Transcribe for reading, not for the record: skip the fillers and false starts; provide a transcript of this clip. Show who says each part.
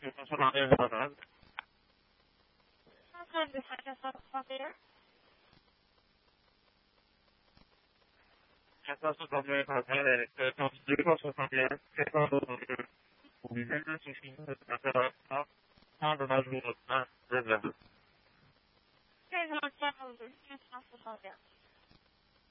Speaker 1: Okay, no, it's definitely, it's not the phone, yeah.